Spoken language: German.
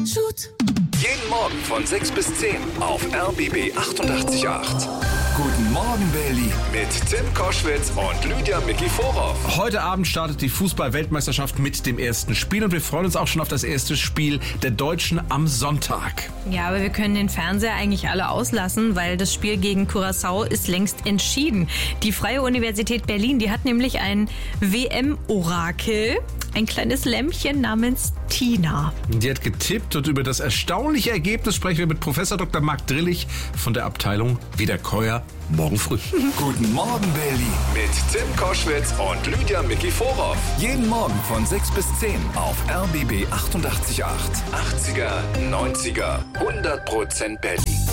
Jeden Morgen von 6 bis 10 auf RBB 88.8. Guten Morgen, Berlin. Mit Tim Koschwitz und Lydia Micky Vorhoff. Heute Abend startet die Fußball-Weltmeisterschaft mit dem ersten Spiel und wir freuen uns auch schon auf das erste Spiel der Deutschen am Sonntag. Ja, aber wir können den Fernseher eigentlich alle auslassen, weil das Spiel gegen Curaçao ist längst entschieden. Die Freie Universität Berlin, die hat nämlich ein WM-Orakel, ein kleines Lämmchen namens Tina. Die hat getippt und über das erstaunliche Ergebnis sprechen wir mit Professor Dr. Marc Drillich von der Abteilung Wiederkäuer morgen früh. Guten Morgen, Berlin. Mit Tim Koschwitz und Lydia Micky Vorhoff. Jeden Morgen von 6 bis 10 auf RBB 88.8. 80er, 90er, 100% Berlin.